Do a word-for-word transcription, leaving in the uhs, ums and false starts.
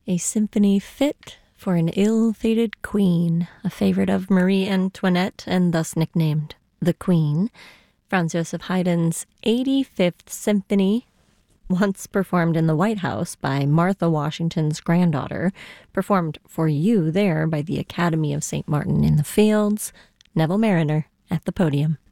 a symphony fit for an ill-fated queen, a favorite of Marie Antoinette and thus nicknamed the Queen. Franz Joseph Haydn's eighty-fifth Symphony, once performed in the White House by Martha Washington's granddaughter, performed for you there by the Academy of Saint Martin in the Fields. Neville Marriner at the podium.